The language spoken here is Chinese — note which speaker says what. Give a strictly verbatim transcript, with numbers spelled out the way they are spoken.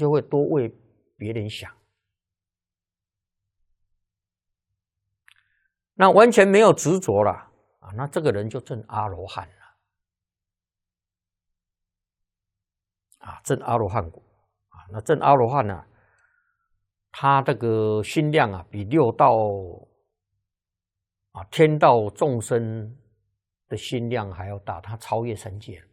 Speaker 1: 就会多为别人想。那完全没有执着了啊，那这个人就证阿罗汉了啊，证阿罗汉果啊。那证阿罗汉呢、啊，他这个心量啊，比六道啊天道众生的心量还要大，他超越三界了。